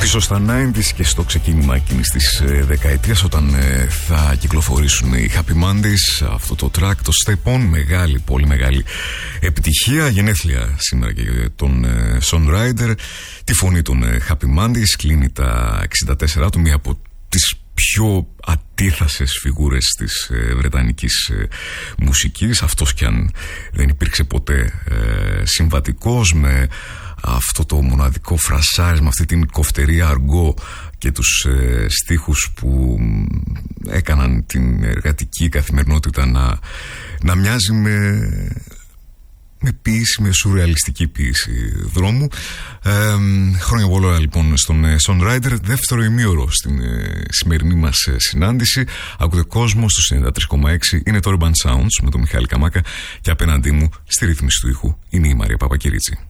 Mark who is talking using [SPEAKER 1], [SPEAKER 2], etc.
[SPEAKER 1] πίσω στα 90s και στο ξεκίνημα εκείνης της δεκαετίας, όταν θα κυκλοφορήσουν οι Happy Mondays, αυτό το track, το Step On, μεγάλη, πολύ μεγάλη επιτυχία. Γενέθλια σήμερα και τον songwriter. Τη φωνή των Happy Mondays, κλείνει τα 64 του, μία από τις πιο αντίθασες φιγούρες της βρετανικής μουσικής, αυτός κι αν δεν υπήρξε ποτέ συμβατικός, με αυτό το μοναδικό φρασάρισμα, αυτή την κοφτερή αργό και τους στίχους που έκαναν την εργατική καθημερινότητα να μοιάζει με ποίηση, με σουρεαλιστική ποίηση δρόμου. Χρόνια πολλά λοιπόν στον songwriter. Δεύτερο ημίωρο στην σημερινή μας συνάντηση. Ακούτε κόσμο στο 93,6. Είναι το Urban Sounds με τον Μιχάλη Καμάκα και απέναντί μου στη ρύθμιση του ήχου είναι η Μαρία Παπακυρίτσι.